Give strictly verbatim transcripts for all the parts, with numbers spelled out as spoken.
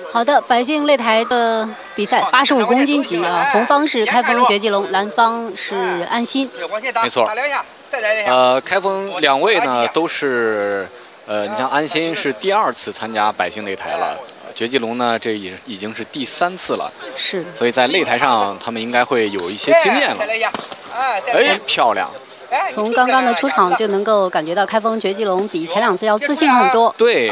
好的，百姓擂台的比赛八十五公斤级啊，红方是开封绝技龙，蓝方是安心。 没错。呃，开封两位呢都是，呃，你像安心是第二次参加百姓擂台了，绝技龙呢这已已经是第三次了。 是。 所以在擂台上他们应该会有一些经验了。哎，漂亮。 从刚刚的出场就能够感觉到，开封绝技龙比前两次要自信很多。 对，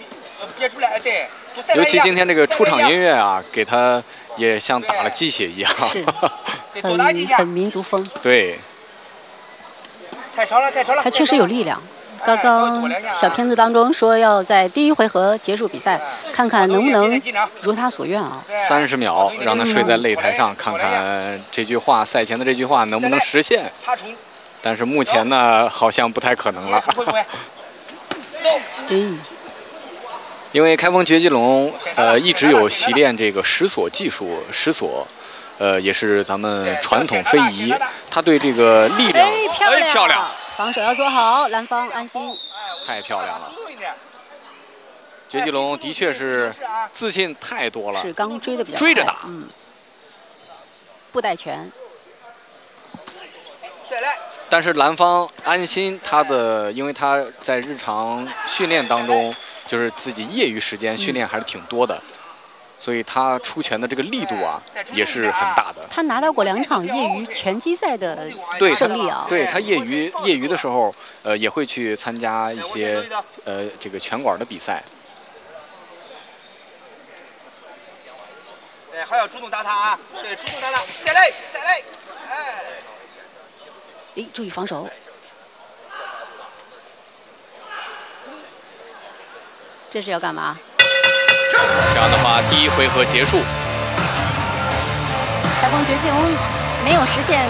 尤其今天这个出场音乐啊，给他也像打了鸡血一样， 是，很很民族风。 对， 太少了，太少了。他确实有力量。刚刚小片子当中说要在第一回合结束比赛，看看能不能如他所愿啊。 三十秒让他睡在擂台上，看看这句话赛前的这句话能不能实现。 但是目前呢，好像不太可能了。 嗯， 因为开封绝技龙呃一直有习练这个石锁技术，石锁，呃也是咱们传统非遗。他对这个力量， 哎漂亮， 哎、漂亮， 防守要做好，蓝方安心。 太漂亮了。绝技龙的确是自信太多了， 是刚追的比较追着打， 嗯，不带拳。 再来。 但是蓝方安心，他的因为他在日常训练当中，就是自己业余时间训练还是挺多的，嗯、所以他出拳的这个力度啊也是很大的。 他拿到过两场业余拳击赛的胜利啊。 对他业余业余的时候，呃，也会去参加一些呃这个拳馆的比赛。 对，还要主动打他啊！对，主动打他，再来，再来，哎。 哎，注意防守！这是要干嘛？ 这样的话，第一回合结束。 开封绝技龙没有实现